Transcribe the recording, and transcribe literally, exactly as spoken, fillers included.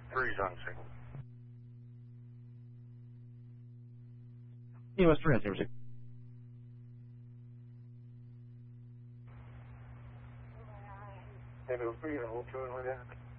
Three's on signal. U S three on zero six. Ambulance three, hold two and with that.